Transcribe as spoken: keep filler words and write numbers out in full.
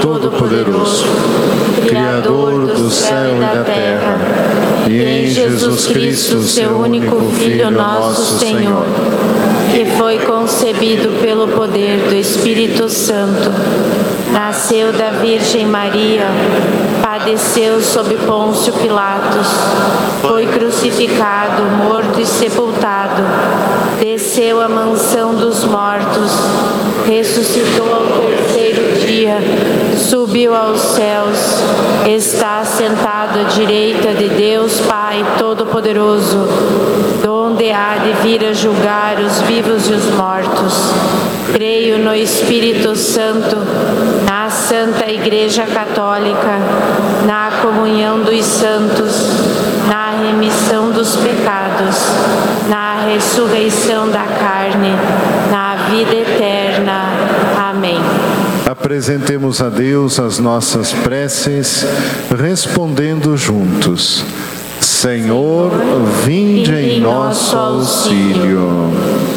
Todo-Poderoso, Criador do céu e da terra, e em Jesus Cristo, seu único Filho, nosso Senhor, que foi concebido pelo poder do Espírito Santo, nasceu da Virgem Maria, padeceu sob Pôncio Pilatos, foi crucificado, morto e sepultado, desceu à mansão dos mortos, ressuscitou ao terceiro dia, subiu aos céus, está sentado à direita de Deus Pai Todo-Poderoso, donde há de vir a julgar os vivos e os mortos. Creio no Espírito Santo, na Santa Igreja Católica, na comunhão dos santos, na remissão dos pecados, na ressurreição da carne, na vida eterna. Amém. Apresentemos a Deus as nossas preces, respondendo juntos: Senhor, vinde em nosso auxílio.